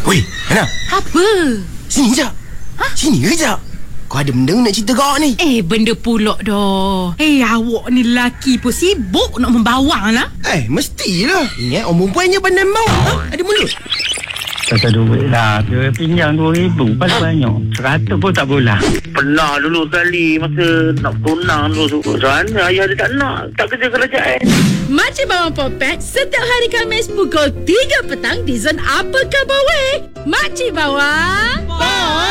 Weh, Hana. Apa? Sini je. Sini kejap. Kau ada benda nak cerita kau ni? Benda pulak dah. Awak ni lelaki pun sibuk nak membawang lah. Mestilah. Ingat orang perempuannya pandai bawa. Ada mulut. Kata duit lah. Dia pinjam 2,000 paling banyak. 100 pun tak boleh. Pernah dulu sekali masa nak tunang dulu. Sana ayah dia tak nak. Tak kerja kerajaan. Makcik Bawang Popet setiap hari Khamis pukul 3 petang di Zon Apa Khabar Weh. Makcik Bawang